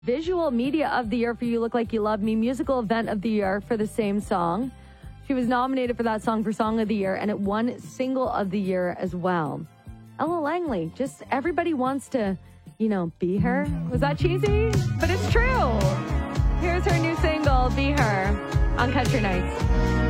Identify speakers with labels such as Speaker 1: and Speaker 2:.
Speaker 1: Visual Media of the Year for You Look Like You Love Me, Musical Event of the Year for the same song. She was nominated for that song for Song of the Year, and it won Single of the Year as well. Ella Langley, just everybody wants to, be her. Was that cheesy? But it's true. Here's her new single, Be Her, on Country Nights.